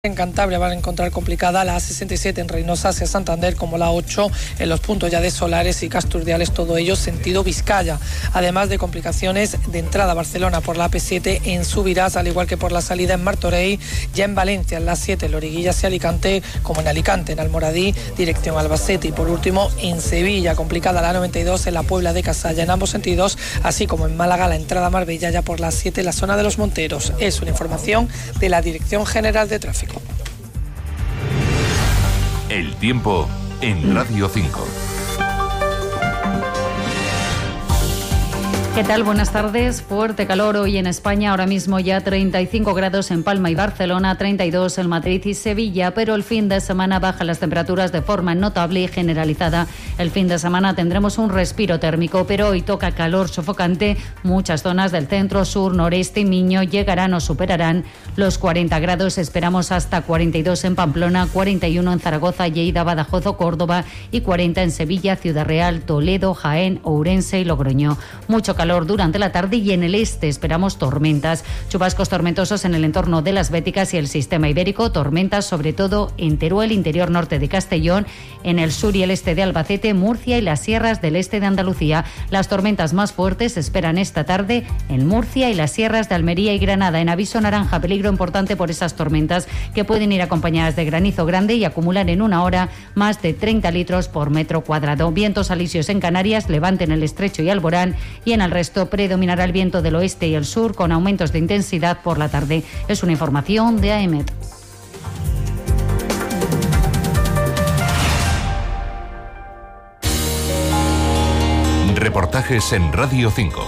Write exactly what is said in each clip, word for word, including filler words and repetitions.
En Cantabria van a encontrar complicada la A sesenta y siete en Reynosa hacia Santander, como la ocho en los puntos ya de Solares y Casturdiales, todo ello sentido Vizcaya. Además de complicaciones de entrada a Barcelona por la A P siete en Subirás, al igual que por la salida en Martorell, ya en Valencia, en la siete, en Loriguilla hacia Alicante, como en Alicante, en Almoradí, dirección Albacete. Y por último, en Sevilla, complicada la noventa y dos en la Puebla de Casalla, en ambos sentidos, así como en Málaga, la entrada a Marbella ya por la siete en la zona de los Monteros. Es una información de la Dirección General de Tráfico. El tiempo en Radio cinco. ¿Qué tal? Buenas tardes. Fuerte calor hoy en España. Ahora mismo ya treinta y cinco grados en Palma y Barcelona, treinta y dos en Madrid y Sevilla, pero el fin de semana bajan las temperaturas de forma notable y generalizada. El fin de semana tendremos un respiro térmico, pero hoy toca calor sofocante. Muchas zonas del centro, sur, noreste y Miño llegarán o superarán los cuarenta grados. Esperamos hasta cuarenta y dos en Pamplona, cuarenta y uno en Zaragoza, Lleida, Badajoz o Córdoba y cuarenta en Sevilla, Ciudad Real, Toledo, Jaén, Ourense y Logroño. Mucho calor durante la tarde y en el este esperamos tormentas, chubascos tormentosos en el entorno de las Béticas y el sistema ibérico, tormentas sobre todo en Teruel, interior norte de Castellón, en el sur y el este de Albacete, Murcia y las sierras del este de Andalucía. Las tormentas más fuertes se esperan esta tarde en Murcia y las sierras de Almería y Granada. En aviso naranja, peligro importante por esas tormentas que pueden ir acompañadas de granizo grande y acumular en una hora más de treinta litros por metro cuadrado. Vientos alisios en Canarias, levante en el Estrecho y Alborán, y en el resto predominará el viento del oeste y el sur con aumentos de intensidad por la tarde. Es una información de A E M E T. Reportajes en Radio cinco.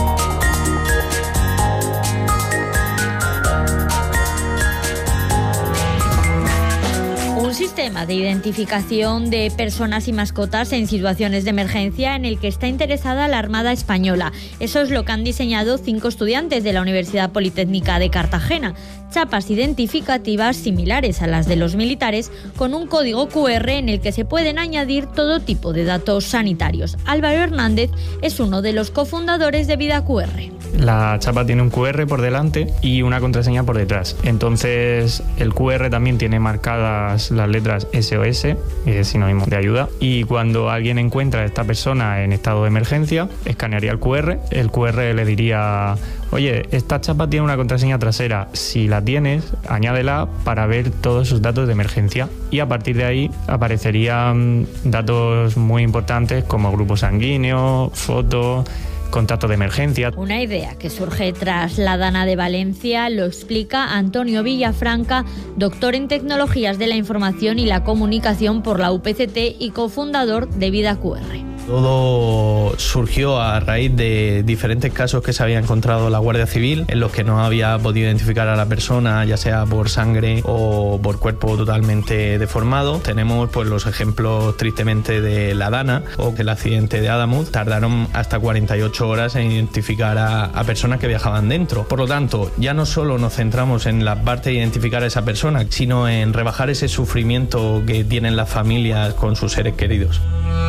Un sistema de identificación de personas y mascotas en situaciones de emergencia en el que está interesada la Armada Española. Eso es lo que han diseñado cinco estudiantes de la Universidad Politécnica de Cartagena. Chapas identificativas similares a las de los militares con un código cu erre en el que se pueden añadir todo tipo de datos sanitarios. Álvaro Hernández es uno de los cofundadores de Vida cu erre. La chapa tiene un cu erre por delante y una contraseña por detrás. Entonces el cu erre también tiene marcadas las letras ese o ese, que es sinónimo de ayuda. Y cuando alguien encuentra a esta persona en estado de emergencia, escanearía el cu erre. El cu erre le diría: oye, esta chapa tiene una contraseña trasera. Si la tienes, añádela para ver todos sus datos de emergencia. Y a partir de ahí aparecerían datos muy importantes como grupo sanguíneo, foto, contacto de emergencia. Una idea que surge tras la Dana de Valencia, lo explica Antonio Villafranca, doctor en Tecnologías de la Información y la Comunicación por la U P C T y cofundador de Vida cu erre. Todo surgió a raíz de diferentes casos que se había encontrado la Guardia Civil en los que no había podido identificar a la persona, ya sea por sangre o por cuerpo totalmente deformado. Tenemos pues los ejemplos tristemente de la Dana o del accidente de Adamuz. Tardaron hasta cuarenta y ocho horas en identificar a, a personas que viajaban dentro. Por lo tanto, ya no solo nos centramos en la parte de identificar a esa persona, sino en rebajar ese sufrimiento que tienen las familias con sus seres queridos.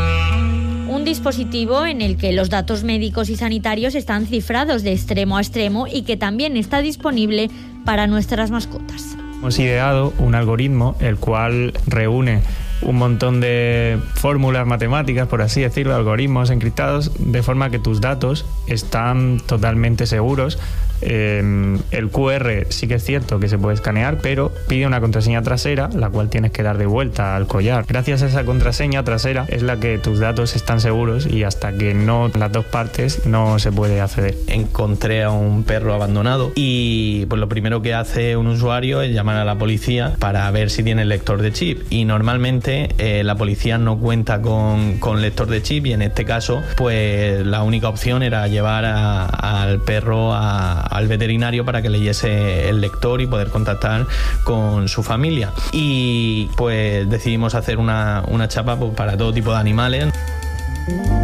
Un dispositivo en el que los datos médicos y sanitarios están cifrados de extremo a extremo y que también está disponible para nuestras mascotas. Hemos ideado un algoritmo el cual reúne un montón de fórmulas matemáticas, por así decirlo, algoritmos encriptados, de forma que tus datos están totalmente seguros. Eh, el cu erre sí que es cierto que se puede escanear, pero pide una contraseña trasera, la cual tienes que dar de vuelta al collar. Gracias a esa contraseña trasera es la que tus datos están seguros y hasta que no las dos partes no se puede acceder. Encontré a un perro abandonado y pues lo primero que hace un usuario es llamar a la policía para ver si tiene el lector de chip, y normalmente eh, la policía no cuenta con, con lector de chip, y en este caso pues la única opción era llevar a, al perro a al veterinario para que leyese el lector y poder contactar con su familia. Y pues decidimos hacer una, una chapa pues, para todo tipo de animales.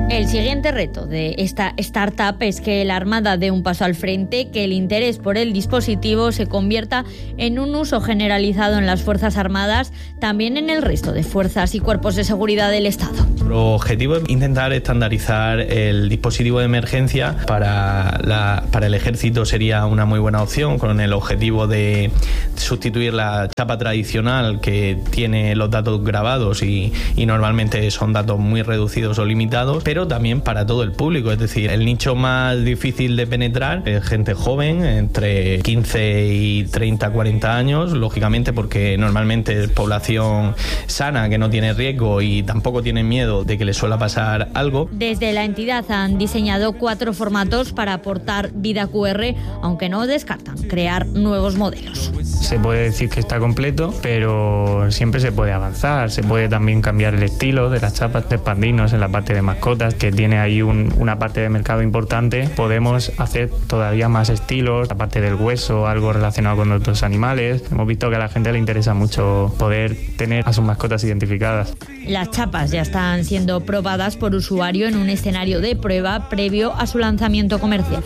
El siguiente reto de esta startup es que la Armada dé un paso al frente, que el interés por el dispositivo se convierta en un uso generalizado en las Fuerzas Armadas, también en el resto de fuerzas y cuerpos de seguridad del Estado. Nuestro objetivo es intentar estandarizar el dispositivo de emergencia. Para, la, para el ejército sería una muy buena opción, con el objetivo de sustituir la chapa tradicional que tiene los datos grabados y, y normalmente son datos muy reducidos o limitados, pero también para todo el público. Es decir, el nicho más difícil de penetrar es gente joven, entre quince y treinta, cuarenta años, lógicamente porque normalmente es población sana que no tiene riesgo y tampoco tiene miedo de que le suela pasar algo. Desde la entidad han diseñado cuatro formatos para aportar vida Q R, aunque no descartan crear nuevos modelos. Se puede decir que está completo, pero siempre se puede avanzar. Se puede también cambiar el estilo de las chapas, de expandirnos en la parte de mascotas, que tiene ahí un, una parte de mercado importante. Podemos hacer todavía más estilos, la parte del hueso, algo relacionado con otros animales. Hemos visto que a la gente le interesa mucho poder tener a sus mascotas identificadas. Las chapas ya están siendo probadas por usuario en un escenario de prueba previo a su lanzamiento comercial.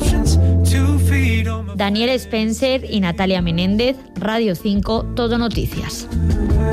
Daniel Spencer y Natalia Menéndez, Radio cinco, Todo Noticias.